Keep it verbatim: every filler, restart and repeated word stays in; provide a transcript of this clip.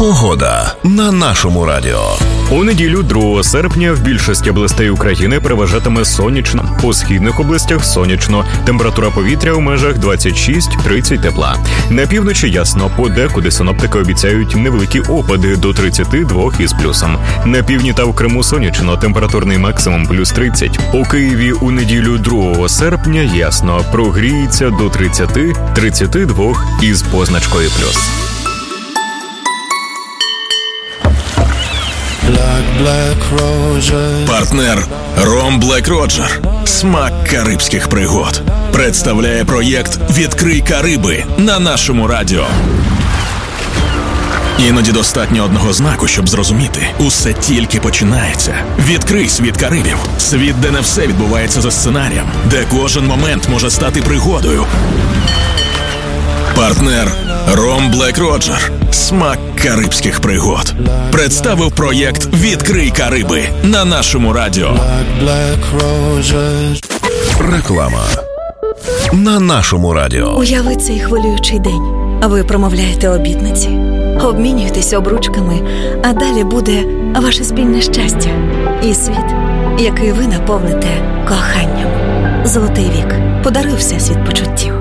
Погода на нашому радіо. У неділю другого серпня в більшості областей України переважатиме сонячно. У східних областях сонячно. Температура повітря у межах двадцять шість тридцять тепла. На півночі ясно, подекуди синоптики обіцяють невеликі опади до тридцять два із плюсом. На півдні та в Криму сонячно, температурний максимум плюс тридцять. У Києві у неділю другого серпня ясно, прогріється до тридцять тридцять два із позначкою плюс. Партнер Ром Блек Роджер. Смак карибських пригод. Представляє проєкт «Відкрий Кариби» на нашому радіо. Іноді достатньо одного знаку, щоб зрозуміти. Усе тільки починається. Відкрий світ Карибів. Світ, де не все відбувається за сценарієм. Де кожен момент може стати пригодою. Партнер Ром Блек Роджер. Смак карибських пригод. Представив проєкт «Відкрий Кариби» на нашому радіо. Реклама на нашому радіо. Уяви цей хвилюючий день. Ви промовляєте обітниці, обмінюєтесь обручками, а далі буде ваше спільне щастя і світ, який ви наповните коханням. Золотий вік. Подаруй всесвіт почуттів.